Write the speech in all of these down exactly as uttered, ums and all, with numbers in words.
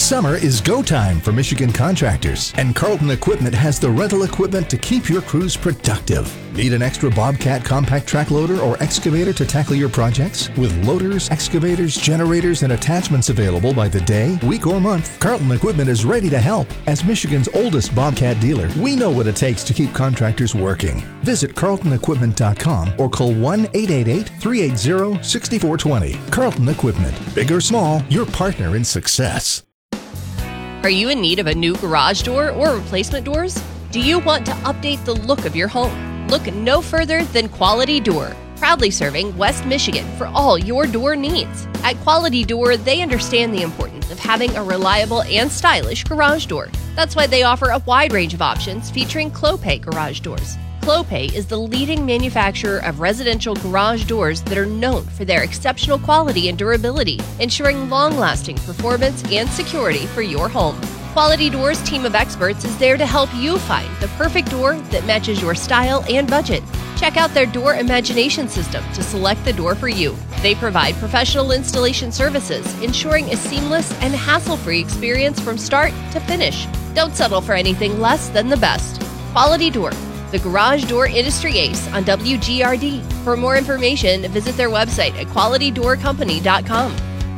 Summer is go time for Michigan contractors, and Carlton Equipment has the rental equipment to keep your crews productive. Need an extra Bobcat compact track loader or excavator to tackle your projects? With loaders, excavators, generators, and attachments available by the day, week, or month, Carlton Equipment is ready to help. As Michigan's oldest Bobcat dealer, we know what it takes to keep contractors working. Visit carlton equipment dot com or call one eight eight eight, three eight zero, six four two zero. Carlton Equipment. Big or small, your partner in success. Are you in need of a new garage door or replacement doors? Do you want to update the look of your home? Look no further than Quality Door, proudly serving West Michigan for all your door needs. At Quality Door, they understand the importance of having a reliable and stylish garage door. That's why they offer a wide range of options featuring Clopay garage doors. Clopay is the leading manufacturer of residential garage doors that are known for their exceptional quality and durability, ensuring long-lasting performance and security for your home. Quality Doors' team of experts is there to help you find the perfect door that matches your style and budget. Check out their Door Imagination System to select the door for you. They provide professional installation services, ensuring a seamless and hassle-free experience from start to finish. Don't settle for anything less than the best. Quality Door, the garage door industry ace on W G R D. For more information, visit their website at quality door company dot com.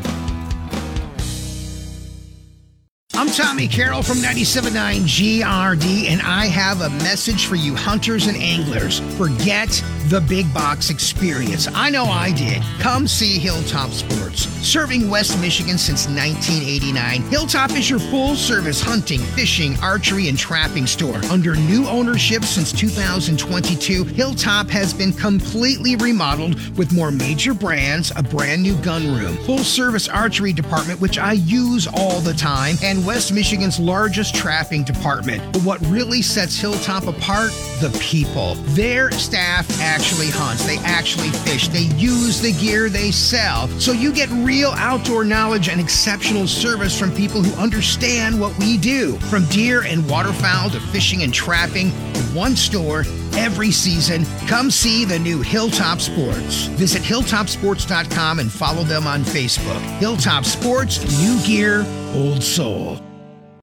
I'm Tommy Carroll from ninety-seven point nine G R D, and I have a message for you hunters and anglers. Forget the big box experience. I know I did. Come see Hilltop Sports. Serving West Michigan since nineteen eighty-nine, Hilltop is your full-service hunting, fishing, archery, and trapping store. Under new ownership since two thousand twenty-two, Hilltop has been completely remodeled with more major brands, a brand new gun room, full-service archery department, which I use all the time, and West Michigan's largest trapping department. But what really sets Hilltop apart? The people. Their staff actually hunts. They actually fish. They use the gear they sell. So you get real outdoor knowledge and exceptional service from people who understand what we do. From deer and waterfowl to fishing and trapping, in one store every season. Come see the new Hilltop Sports. Visit hilltop sports dot com and follow them on Facebook. Hilltop Sports, new gear, old soul.